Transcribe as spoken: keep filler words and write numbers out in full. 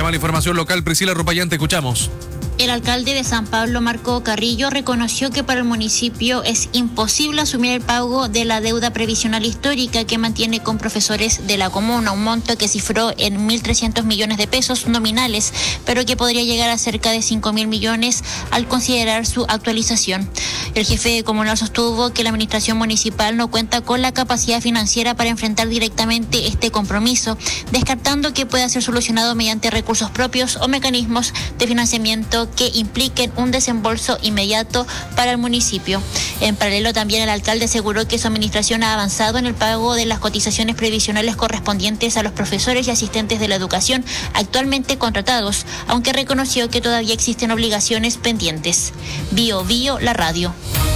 Vaya mala información local, Priscila Rupayán, te escuchamos. El alcalde de San Pablo, Marco Carrillo, reconoció que para el municipio es imposible asumir el pago de la deuda previsional histórica que mantiene con profesores de la comuna, un monto que cifró en mil trescientos millones de pesos nominales, pero que podría llegar a cerca de cinco mil millones al considerar su actualización. El jefe comunal sostuvo que la administración municipal no cuenta con la capacidad financiera para enfrentar directamente este compromiso, descartando que pueda ser solucionado mediante recursos propios o mecanismos de financiamiento que impliquen un desembolso inmediato para el municipio. En paralelo, también el alcalde aseguró que su administración ha avanzado en el pago de las cotizaciones previsionales correspondientes a los profesores y asistentes de la educación actualmente contratados, aunque reconoció que todavía existen obligaciones pendientes. Bio Bio, la radio.